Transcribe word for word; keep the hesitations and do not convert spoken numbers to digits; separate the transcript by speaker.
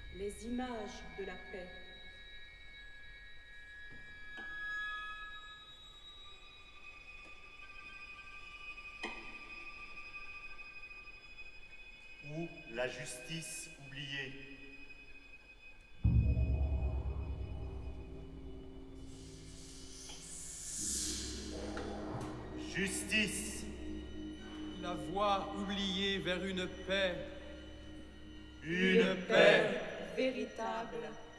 Speaker 1: les images de la paix.
Speaker 2: Ou la justice oubliée. Justice.
Speaker 3: La voie oubliée vers une paix.
Speaker 2: Une, une paix
Speaker 1: véritable.